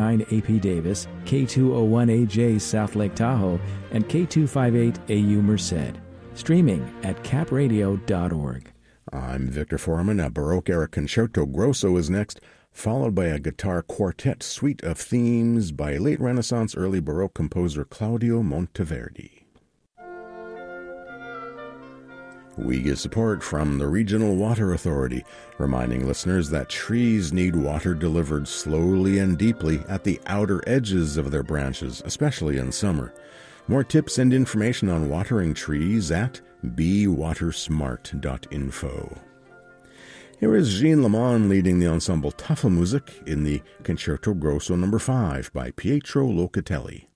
K209 AP Davis, K201 AJ South Lake Tahoe, and K258 AU Merced. Streaming at capradio.org. I'm Victor Foreman. A Baroque-era concerto grosso is next, followed by a guitar quartet suite of themes by late Renaissance, early Baroque composer Claudio Monteverdi. We get support from the Regional Water Authority, reminding listeners that trees need water delivered slowly and deeply at the outer edges of their branches, especially in summer. More tips and information on watering trees at bewatersmart.info. Here is Jean Lamont leading the ensemble Tafelmusik in the Concerto Grosso No. 5 by Pietro Locatelli.